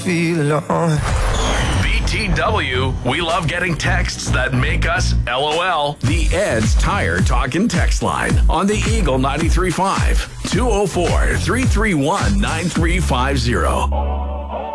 feel alone. BTW, we love getting texts that make us LOL. The Ed's Tire Talkin' text line on the Eagle 93.5, 204-331-9350.